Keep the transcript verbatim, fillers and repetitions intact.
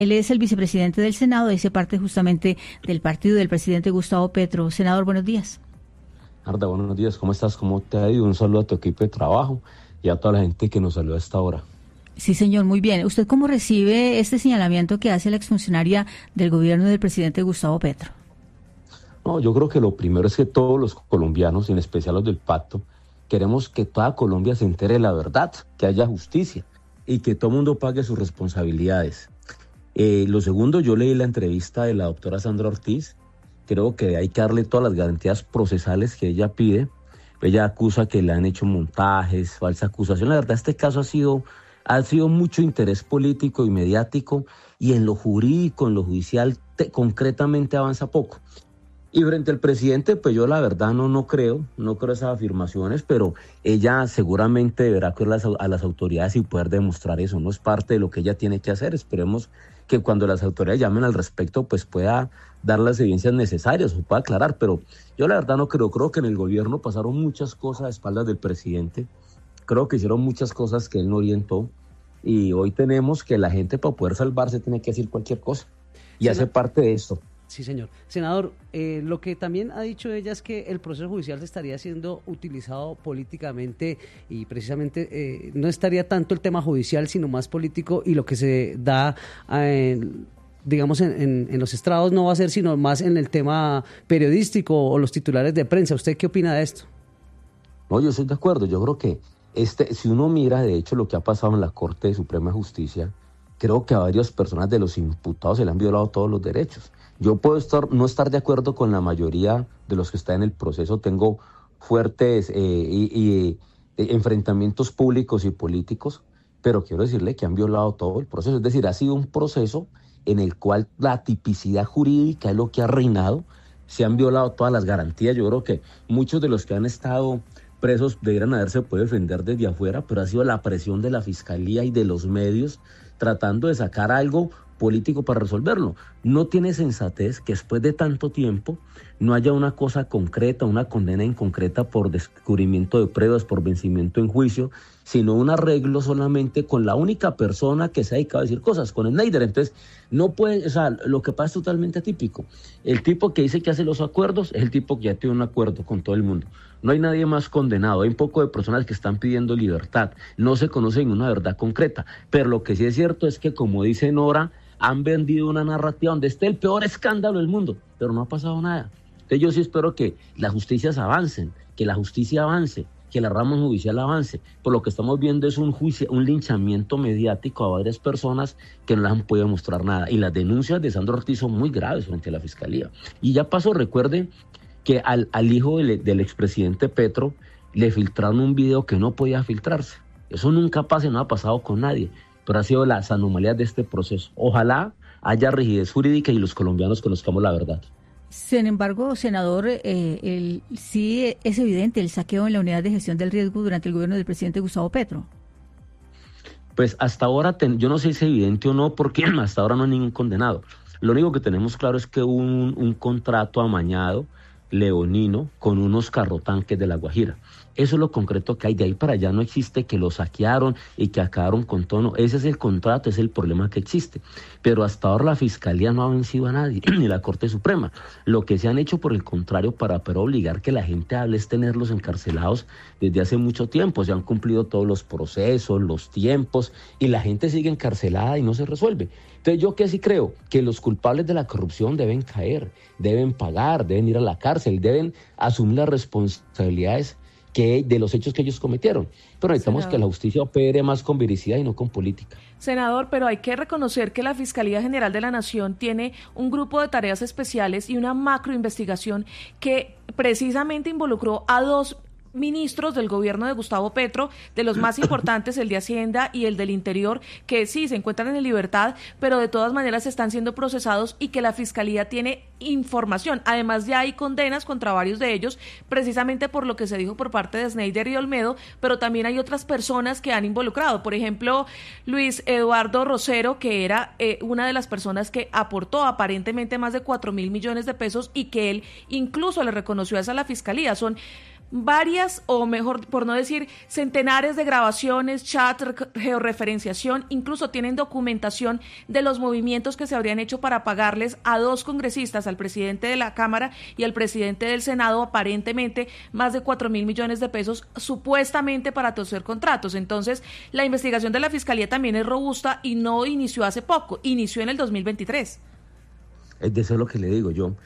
Él es el vicepresidente del Senado, hace parte justamente del partido del presidente Gustavo Petro. Senador, buenos días. Arda, buenos días, ¿cómo estás? ¿Cómo te ha ido? Un saludo a tu equipo de trabajo y a toda la gente que nos saluda a esta hora. Sí, señor, muy bien. ¿Usted cómo recibe este señalamiento que hace la exfuncionaria del gobierno del presidente Gustavo Petro? No, yo creo que lo primero es que todos los colombianos, en especial los del pacto, queremos que toda Colombia se entere de la verdad, que haya justicia y que todo el mundo pague sus responsabilidades. Eh, lo segundo, yo leí la entrevista de la doctora Sandra Ortiz. Creo que hay que darle todas las garantías procesales que ella pide. Ella acusa que le han hecho montajes, falsa acusación. La verdad, este caso ha sido, ha sido mucho interés político y mediático, y en lo jurídico, en lo judicial, te, concretamente avanza poco. Y frente al presidente, pues yo la verdad no, no creo, no creo esas afirmaciones, pero ella seguramente deberá acudir a las, a las autoridades y poder demostrar eso. No es parte de lo que ella tiene que hacer. Esperemos que cuando las autoridades llamen al respecto, pues pueda dar las evidencias necesarias o pueda aclarar. Pero yo la verdad no creo, creo que en el gobierno pasaron muchas cosas a espaldas del presidente. Creo que hicieron muchas cosas que él no orientó, y hoy tenemos que la gente, para poder salvarse, tiene que decir cualquier cosa y hace parte de esto. Sí, señor. Senador, eh, lo que también ha dicho ella es que el proceso judicial se estaría siendo utilizado políticamente, y precisamente eh, no estaría tanto el tema judicial, sino más político, y lo que se da, eh, digamos, en, en, en los estrados no va a ser sino más en el tema periodístico o los titulares de prensa. ¿Usted qué opina de esto? No, yo estoy de acuerdo. Yo creo que este, si uno mira, de hecho, lo que ha pasado en la Corte de Suprema Justicia, creo que a varias personas de los imputados se le han violado todos los derechos. Yo puedo estar, no estar de acuerdo con la mayoría de los que están en el proceso. Tengo fuertes eh, y, y, eh, enfrentamientos públicos y políticos, pero quiero decirle que han violado todo el proceso. Es decir, ha sido un proceso en el cual la tipicidad jurídica es lo que ha reinado. Se han violado todas las garantías. Yo creo que muchos de los que han estado presos debieran haberse podido defender desde afuera, pero ha sido la presión de la Fiscalía y de los medios tratando de sacar algo político para resolverlo. No tiene sensatez que después de tanto tiempo no haya una cosa concreta, una condena inconcreta por descubrimiento de pruebas, por vencimiento en juicio, sino un arreglo solamente con la única persona que se ha dedicado a decir cosas, con Schneider. Entonces, no puede, o sea, lo que pasa es totalmente atípico. El tipo que dice que hace los acuerdos es el tipo que ya tiene un acuerdo con todo el mundo. No hay nadie más condenado, hay un poco de personas que están pidiendo libertad, no se conoce ninguna verdad concreta, pero lo que sí es cierto es que, como dice Nora, han vendido una narrativa donde esté el peor escándalo del mundo, pero no ha pasado nada. Entonces yo sí espero que las justicias avancen, que la justicia avance, que la rama judicial avance. Por lo que estamos viendo es un juicio, un linchamiento mediático a varias personas que no les han podido mostrar nada. Y las denuncias de Sandra Ortiz son muy graves frente a la Fiscalía. Y ya pasó, recuerde que al, al hijo del, del expresidente Petro le filtraron un video que no podía filtrarse. Eso nunca pasa y no ha pasado con nadie, pero ha sido las anomalías de este proceso. Ojalá haya rigidez jurídica y los colombianos conozcamos la verdad. Sin embargo, senador, eh, el, sí es evidente el saqueo en la unidad de gestión del riesgo durante el gobierno del presidente Gustavo Petro. Pues hasta ahora, ten, yo no sé si es evidente o no, porque hasta ahora no hay ningún condenado. Lo único que tenemos claro es que hubo un, un contrato amañado leonino con unos carrotanques de La Guajira. Eso es lo concreto que hay. De ahí para allá no existe que lo saquearon y que acabaron con todo. No, ese es el contrato, ese es el problema que existe. Pero hasta ahora la Fiscalía no ha vencido a nadie, ni la Corte Suprema. Lo que se han hecho, por el contrario, para poder obligar que la gente hable, es tenerlos encarcelados desde hace mucho tiempo. Se han cumplido todos los procesos, los tiempos, y la gente sigue encarcelada y no se resuelve. Entonces yo que sí creo que los culpables de la corrupción deben caer, deben pagar, deben ir a la cárcel, deben asumir las responsabilidades que de los hechos que ellos cometieron. Pero necesitamos Senador. que la justicia opere más con veracidad y no con política. Senador, pero hay que reconocer que la Fiscalía General de la Nación tiene un grupo de tareas especiales y una macroinvestigación que precisamente involucró a dos ministros del gobierno de Gustavo Petro, de los más importantes, el de Hacienda y el del Interior, que sí se encuentran en libertad, pero de todas maneras están siendo procesados, y que la Fiscalía tiene información. Además, ya hay condenas contra varios de ellos, precisamente por lo que se dijo por parte de Schneider y Olmedo, pero también hay otras personas que han involucrado. Por ejemplo, Luis Eduardo Rosero, que era eh, una de las personas que aportó aparentemente más de cuatro mil millones de pesos, y que él incluso le reconoció eso a la Fiscalía. Son varias, o mejor, por no decir centenares de grabaciones, chat, georreferenciación, incluso tienen documentación de los movimientos que se habrían hecho para pagarles a dos congresistas, al presidente de la Cámara y al presidente del Senado, aparentemente más de cuatro mil millones de pesos, supuestamente para torcer contratos. Entonces, la investigación de la Fiscalía también es robusta y no inició hace poco, inició en el dos mil veintitrés. Es de eso lo que le digo yo.